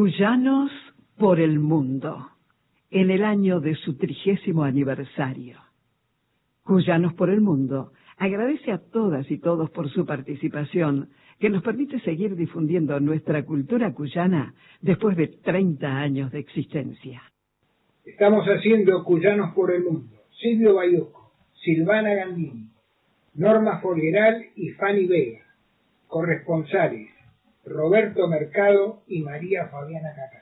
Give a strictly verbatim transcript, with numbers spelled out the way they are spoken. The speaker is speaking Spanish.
Cuyanos por el mundo, en el año de su trigésimo aniversario. Cuyanos por el mundo agradece a todas y todos por su participación, que nos permite seguir difundiendo nuestra cultura cuyana después de treinta años de existencia. Estamos haciendo Cuyanos por el mundo. Silvio Baiuco, Silvana Gandini, Norma Folgueral y Fanny Vega. Corresponsales, Roberto Mercado y María Fabiana Cacá.